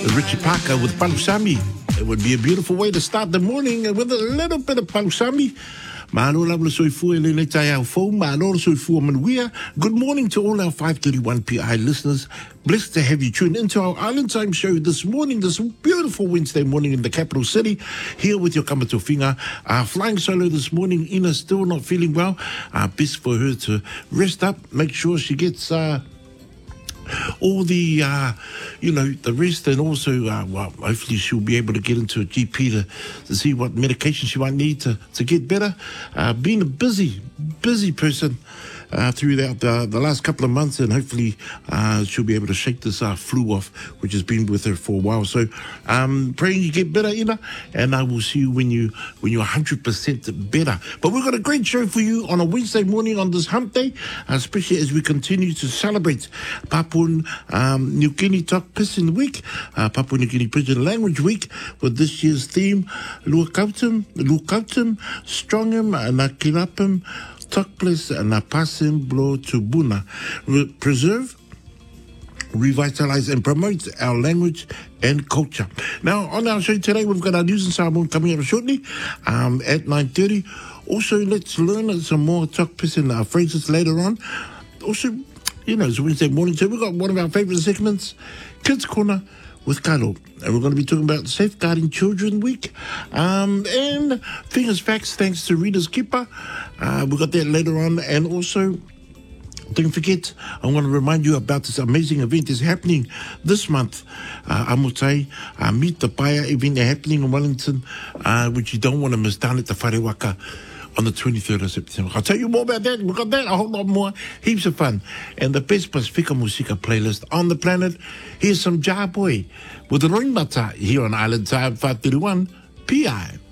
Richie Parker with Palusami. It would be a beautiful way to start the morning with a little bit of Palusami. Good morning to all our 531 PI listeners. Blessed to have you tune into our Island Time show this morning, this beautiful Wednesday morning in the capital city, here with your Kamatofinga. Flying solo this morning, Ina still not feeling well. Best for her to rest up, make sure she gets all the, the rest, and also, hopefully she'll be able to get into a GP to see what medication she might need to get better. Being a busy person throughout the last couple of months, and hopefully she'll be able to shake this flu off, which has been with her for a while. So praying you get better, Ina, and I will see you when you're 100% better. But we've got a great show for you on a Wednesday morning on this hump day, especially as we continue to celebrate Papua New Guinea Talk Pisin Week, Papua New Guinea Pidgin Language Week, with this year's theme, Luakautum, Strongum, Nakirapum, Tokplis, Napasim, Blo Tubuna. Preserve, revitalize and promote our language and culture. Now, on our show today, we've got our news and Samoan coming up shortly at 9:30. Also, let's learn some more Tokplis and phrases later on. Also, it's Wednesday morning, so we've got one of our favourite segments, Kids Corner with Kalo. And we're going to be talking about Safeguarding Children Week. And Fingers Facts, thanks to Reader's Keeper. We've got that later on. And also, don't forget, I want to remind you about this amazing event that's happening this month. Amutai, Meet the Paia event happening in Wellington, which you don't want to miss, down at the Wharewaka on the 23rd of September. I'll tell you more about that. We've got that, a whole lot more. Heaps of fun. And the best Pacifica Musica playlist on the planet. Here's some Jah Boy with the Ring Mata here on Island Time 531 PI.